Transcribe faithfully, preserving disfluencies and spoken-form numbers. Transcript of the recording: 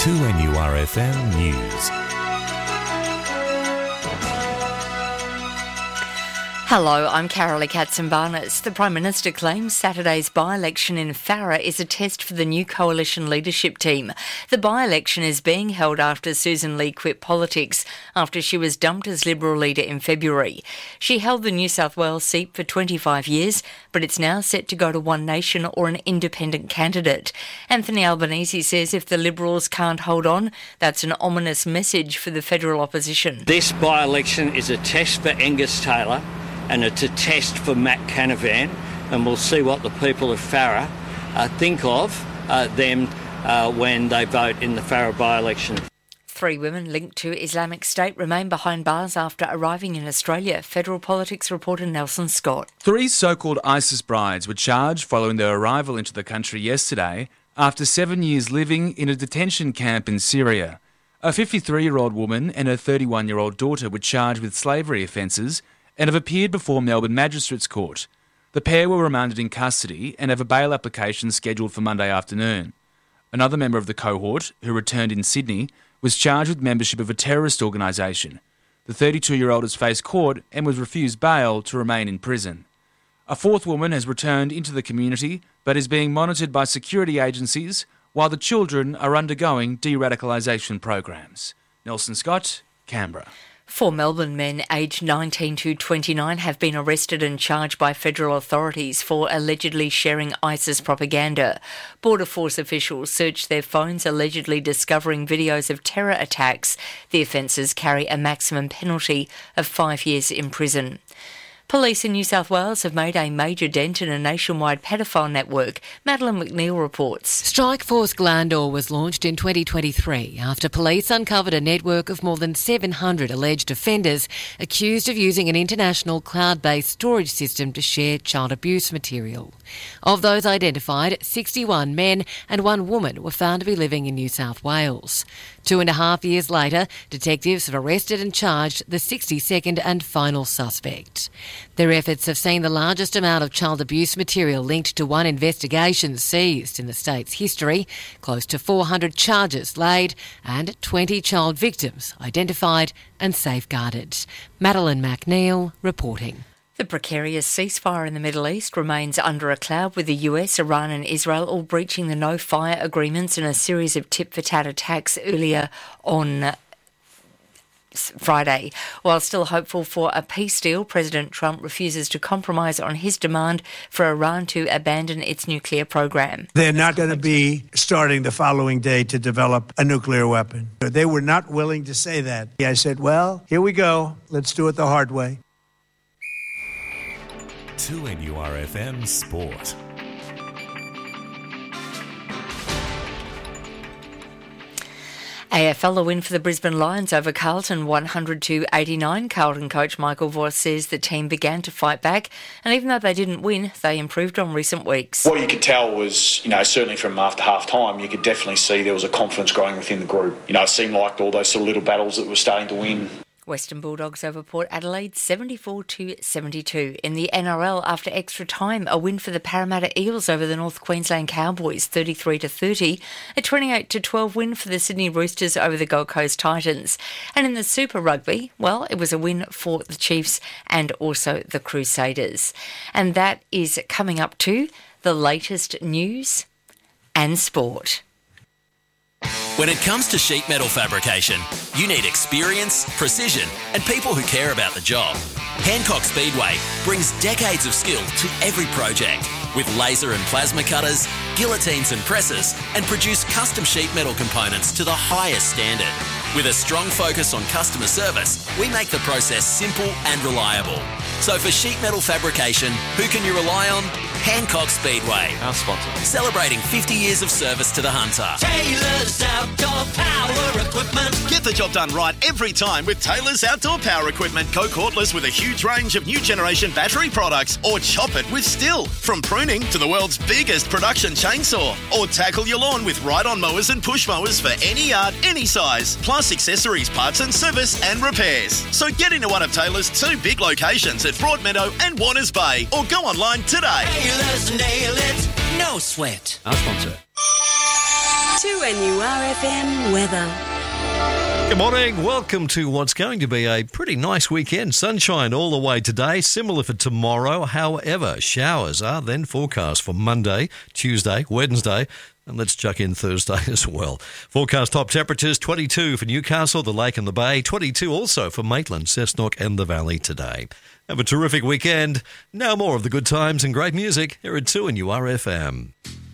two N U R F M News. Hello, I'm Carolee Katsimbarnis. The Prime Minister claims Saturday's by-election in Farrer is a test for the new coalition leadership team. The by-election is being held after Susan Lee quit politics after she was dumped as Liberal leader in February. She held the New South Wales seat for twenty-five years, but it's now set to go to One Nation or an independent candidate. Anthony Albanese says if the Liberals can't hold on, that's an ominous message for the federal opposition. This by-election is a test for Angus Taylor, and it's a test for Matt Canavan, and we'll see what the people of Farrer uh, think of uh, them uh, when they vote in the Farrer by-election. Three women linked to Islamic State remain behind bars after arriving in Australia. Federal Politics reporter Nelson Scott. Three so-called ISIS brides were charged following their arrival into the country yesterday after seven years living in a detention camp in Syria. A fifty-three-year-old woman and her thirty-one-year-old daughter were charged with slavery offences and have appeared before Melbourne Magistrates Court. The pair were remanded in custody and have a bail application scheduled for Monday afternoon. Another member of the cohort, who returned in Sydney, was charged with membership of a terrorist organisation. The thirty-two-year-old has faced court and was refused bail to remain in prison. A fourth woman has returned into the community but is being monitored by security agencies while the children are undergoing de-radicalisation programs. Nelson Scott, Canberra. Four Melbourne men aged nineteen to twenty-nine have been arrested and charged by federal authorities for allegedly sharing ISIS propaganda. Border Force officials searched their phones, allegedly discovering videos of terror attacks. The offences carry a maximum penalty of five years in prison. Police in New South Wales have made a major dent in a nationwide pedophile network. Madeline McNeil reports. Strikeforce Glandore was launched in twenty twenty-three after police uncovered a network of more than seven hundred alleged offenders accused of using an international cloud-based storage system to share child abuse material. Of those identified, sixty-one men and one woman were found to be living in New South Wales. Two and a half years later, detectives have arrested and charged the sixty-second and final suspect. Their efforts have seen the largest amount of child abuse material linked to one investigation seized in the state's history, close to four hundred charges laid and twenty child victims identified and safeguarded. Madeline McNeil reporting. The precarious ceasefire in the Middle East remains under a cloud, with the U S, Iran and Israel all breaching the no-fire agreements in a series of tit-for-tat attacks earlier on Friday. While still hopeful for a peace deal, President Trump refuses to compromise on his demand for Iran to abandon its nuclear program. They're not going to be starting the following day to develop a nuclear weapon. They were not willing to say that. I said, well, here we go. Let's do it the hard way. two N U R F M Sport. A F L a win for the Brisbane Lions over Carlton, one hundred to eighty-nine. Carlton coach Michael Voss says the team began to fight back, and even though they didn't win, they improved on recent weeks. What you could tell was, you know, certainly from after half-time, you could definitely see there was a confidence growing within the group. You know, it seemed like all those sort of little battles that were starting to win. Western Bulldogs over Port Adelaide, seventy-four to seventy-two. In the N R L, after extra time, a win for the Parramatta Eels over the North Queensland Cowboys, thirty-three to thirty. A twenty-eight to twelve win for the Sydney Roosters over the Gold Coast Titans. And in the Super Rugby, well, it was a win for the Chiefs and also the Crusaders. And that is coming up to the latest news and sport. When it comes to sheet metal fabrication, you need experience, precision, and people who care about the job. Hancock Speedway brings decades of skill to every project with laser and plasma cutters, guillotines and presses, and produce custom sheet metal components to the highest standard. With a strong focus on customer service, we make the process simple and reliable. So for sheet metal fabrication, who can you rely on? Hancock Speedway, our sponsor. Celebrating fifty years of service to the Hunter. Taylor's Outdoor Power Equipment. Get the job done right every time with Taylor's Outdoor Power Equipment. Go cordless with a huge range of new generation battery products, or chop it with Stihl. From pruning to the world's biggest production chainsaw, or tackle your lawn with ride-on mowers and push mowers for any yard, any size. Plus accessories, parts and service and repairs. So get into one of Taylor's two big locations at Broadmeadow and Warners Bay, or go online today. Taylor's nail it, no sweat. Our sponsor. two N U R F M weather. Good morning. Welcome to what's going to be a pretty nice weekend. Sunshine all the way today, similar for tomorrow. However, showers are then forecast for Monday, Tuesday, Wednesday, and let's chuck in Thursday as well. Forecast top temperatures, twenty-two for Newcastle, the Lake and the Bay, twenty-two also for Maitland, Cessnock and the Valley today. Have a terrific weekend. Now more of the good times and great music here at two N U R F M.